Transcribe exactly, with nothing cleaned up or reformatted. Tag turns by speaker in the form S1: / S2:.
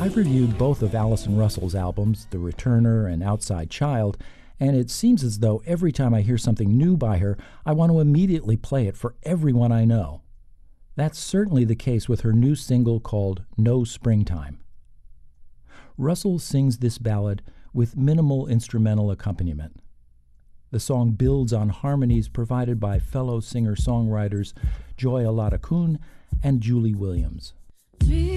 S1: I've reviewed both of Allison Russell's albums, The Returner and Outside Child, and it seems as though every time I hear something new by her, I want to immediately play it for everyone I know. That's certainly the case with her new single called No Springtime. Russell sings this ballad with minimal instrumental accompaniment. The song builds on harmonies provided by fellow singer-songwriters Joy Alada Kun and Julie Williams.